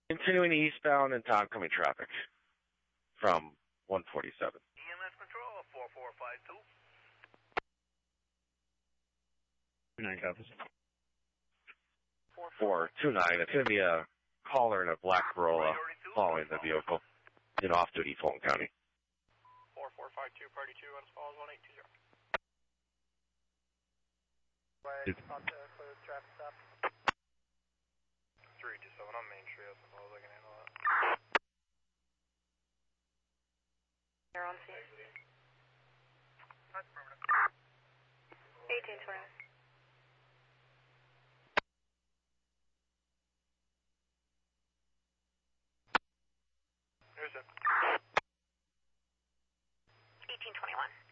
Continuing eastbound and oncoming traffic from 147. EMS control, 4452. 29 copies. 429. It's going to be a caller in a black Corolla following the vehicle in off-duty Fulton County. 4452, party 2, on Falls 1820. About to clear the traffic stop. 327 on Main Street, I suppose I can handle that. You're on scene. That's permanent. 1820. Here's it. 1821.